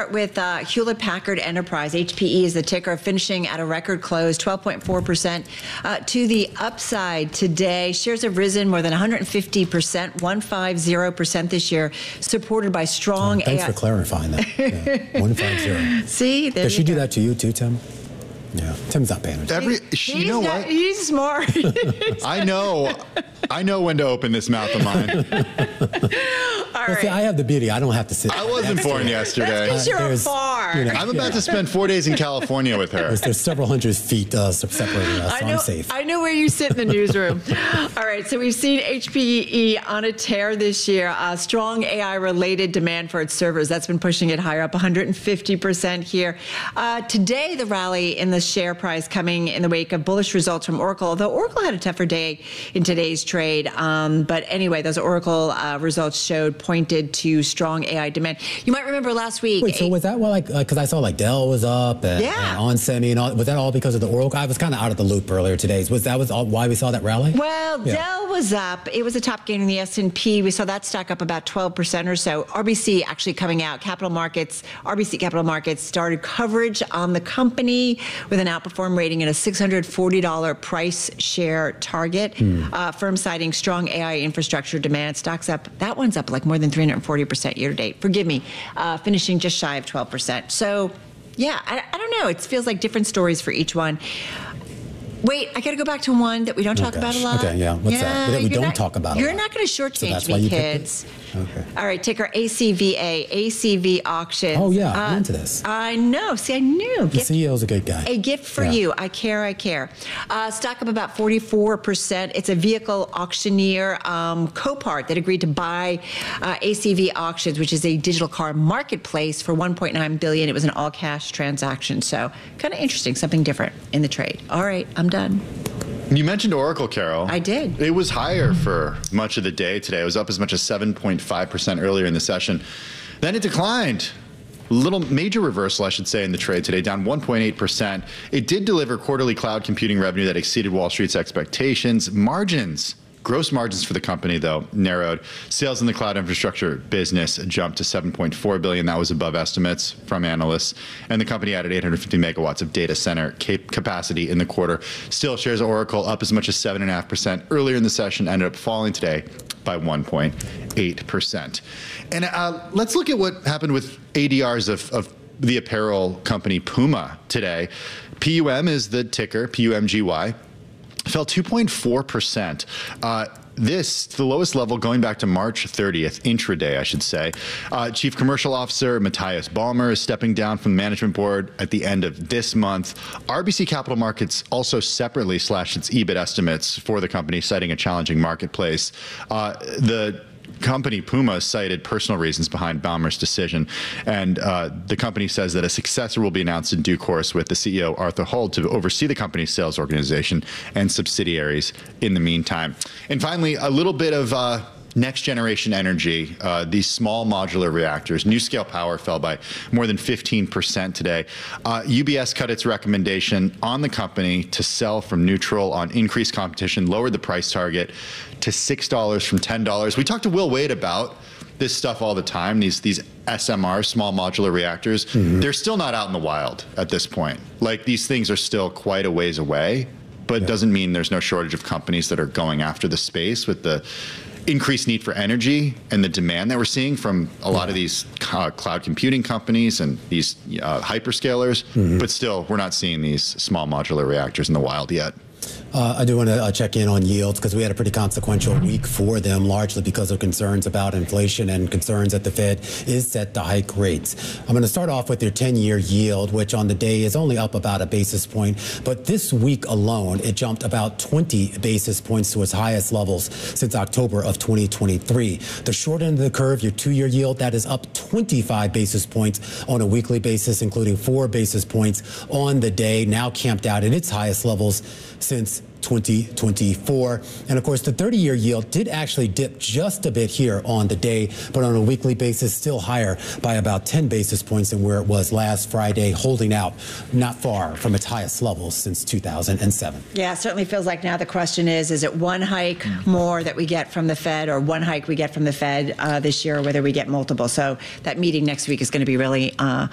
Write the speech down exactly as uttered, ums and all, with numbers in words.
start with uh, Hewlett-Packard Enterprise. H P E is the ticker, finishing at a record close, twelve point four percent uh, to the upside today. Shares have risen more than one hundred fifty percent, one hundred fifty percent this year, supported by strong Tom, thanks A I. for clarifying that. Yeah, one fifty. See, there Does you she do go. that to you too, Tim? Yeah, Tim's not paying attention. Every, she, He's you know not, what? He's smart. I know. I know when to open this mouth of mine. All Well, see, right. I have the beauty. I don't have to sit. I wasn't next to born her. yesterday. That's because you're There's, far. you know, I'm about yeah. to spend four days in California with her. There's, there's several hundred feet uh, separating us, so I know, I'm safe. I know where you sit in the newsroom. All right, so we've seen H P E on a tear this year. Uh, strong A I-related demand for its servers. That's been pushing it higher, up one hundred fifty percent here. Uh, today, the rally in the share price coming in the wake of bullish results from Oracle, although Oracle had a tougher day in today's trade. Um, but anyway, those Oracle uh, results showed, pointed to strong A I demand. You might remember last week. Wait, so was that what, like, because I saw like Dell was up and, Yeah. and onsemi and all, was that all because of the Oracle? I was kind of out of the loop earlier today. Was that was all, why we saw that rally? Well, Yeah. Dell was up. It was a top gain in the S and P. We saw that stock up about twelve percent or so. R B C actually coming out. Capital Markets, R B C Capital Markets started coverage on the company with an outperform rating and a six hundred forty dollars price share target. Hmm. Uh, firm citing strong A I infrastructure demand. Stocks up. That one's up like more than three hundred forty percent year to date. Forgive me, uh, finishing just shy of twelve percent. So, yeah, I, I don't know. It feels like different stories for each one. Wait, I got to go back to one that we don't Oh, talk about a gosh. lot. Okay, yeah. What's that? That we you're don't not- talk about a You're lot. not going to So shortchange that's why me, you picked it? kids. Okay. All right, ticker A C V A, A C V Auctions. Oh, yeah, Uh, I'm into this. I know. See, I knew. The Get- C E O's a good guy. a gift for Yeah. you. I care, I care. Uh, stock up about forty-four percent. It's a vehicle auctioneer, um, Copart, that agreed to buy uh, A C V Auctions, which is a digital car marketplace, for one point nine billion dollars. It was an all-cash transaction. So kind of interesting, something different in the trade. All right, I'm done. You mentioned Oracle, Carol. I did. It was higher for much of the day today. It was up as much as seven point five percent earlier in the session. Then it declined. Little major reversal, I should say, in the trade today, down one point eight percent. It did deliver quarterly cloud computing revenue that exceeded Wall Street's expectations. Margins, gross margins for the company, though, narrowed. Sales in the cloud infrastructure business jumped to seven point four billion dollars. That was above estimates from analysts. And the company added eight hundred fifty megawatts of data center cap capacity in the quarter. Still, shares of Oracle up as much as seven point five percent earlier in the session, ended up falling today by one point eight percent. And uh, let's look at what happened with A D Rs of, of the apparel company Puma today. P U M is the ticker, P U M G Y. Fell two point four percent. Uh, this, the lowest level going back to March thirtieth, intraday, I should say. Uh, Chief Commercial Officer Matthias Ballmer is stepping down from the management board at the end of this month. R B C Capital Markets also separately slashed its E B I T estimates for the company, citing a challenging marketplace. Uh, the company Puma cited personal reasons behind Ballmer's decision, and uh, the company says that a successor will be announced in due course, with the C E O Arthur Holt to oversee the company's sales organization and subsidiaries in the meantime. And finally, a little bit of uh, next generation energy, uh, these small modular reactors. NuScale Power fell by more than fifteen percent today. Uh, U B S cut its recommendation on the company to sell from neutral on increased competition, lowered the price target to six dollars from ten dollars. We talked to Will Wade about this stuff all the time, these these S M Rs, small modular reactors. Mm-hmm. They're still not out in the wild at this point. Like, these things are still quite a ways away, but Yeah. it doesn't mean there's no shortage of companies that are going after the space with the increased need for energy and the demand that we're seeing from a lot of these uh, cloud computing companies and these uh, hyperscalers. Mm-hmm. But still, we're not seeing these small modular reactors in the wild yet. Uh, I do want to uh, check in on yields, because we had a pretty consequential week for them, largely because of concerns about inflation and concerns that the Fed is set to hike rates. I'm going to start off with their ten-year yield, which on the day is only up about a basis point. But this week alone, it jumped about twenty basis points to its highest levels since October of twenty twenty-three. The short end of the curve, your two-year yield, that is up twenty-five basis points on a weekly basis, including four basis points on the day, now camped out at its highest levels since twenty twenty-four. And of course, the thirty-year yield did actually dip just a bit here on the day, but on a weekly basis, still higher by about ten basis points than where it was last Friday, holding out not far from its highest levels since two thousand seven. Yeah, it certainly feels like now the question is, is it one hike more that we get from the Fed, or one hike we get from the Fed uh, this year, or whether we get multiple? So that meeting next week is going to be really uh,